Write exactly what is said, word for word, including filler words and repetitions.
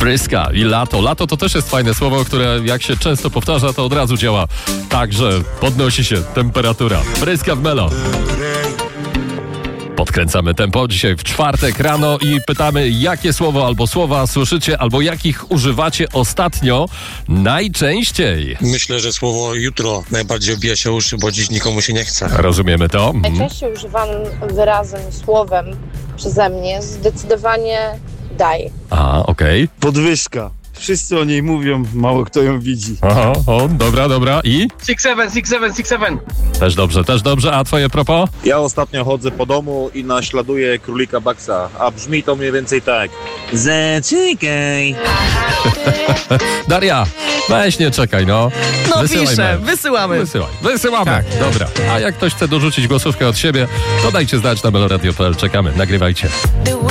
Pryska i lato. Lato to też jest fajne słowo, które jak się często powtarza, to od razu działa tak, że podnosi się temperatura. Pryska w Melo. Podkręcamy tempo dzisiaj w czwartek rano i pytamy, jakie słowo albo słowa słyszycie, albo jakich używacie ostatnio najczęściej. Myślę, że słowo jutro najbardziej obija się uszy, bo dziś nikomu się nie chce. Rozumiemy to? Mhm. Najczęściej używanym wyrazem, słowem przeze mnie zdecydowanie daj. A, okej. Okay. Podwyżka. Wszyscy o niej mówią, mało kto ją widzi. Aha, o, dobra, dobra. I? six seven, six seven, six seven. Też dobrze, też dobrze. A twoje propos? Ja ostatnio chodzę po domu i naśladuję królika Baksa, a brzmi to mniej więcej tak. Zaczekaj. Daria, weź nie czekaj, no. No Wysyłaj piszę, mail. wysyłamy. Wysyłaj. Wysyłamy. Tak. Dobra. A jak ktoś chce dorzucić głosówkę od siebie, to dajcie znać na meloradio kropka p l. Czekamy. Nagrywajcie.